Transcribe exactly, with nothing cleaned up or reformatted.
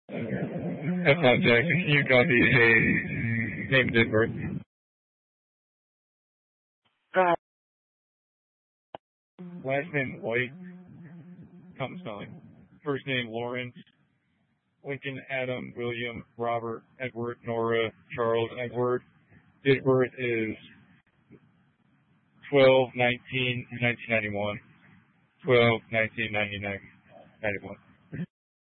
That's not Jackson. You got the hey, name date birth. God. Last name White. Come spelling. First name Lawrence. Lincoln Adam William Robert Edward Nora Charles Edward. Date of birth is twelve nineteen nineteen ninety one. twelve nineteen ninety-nine ninety one.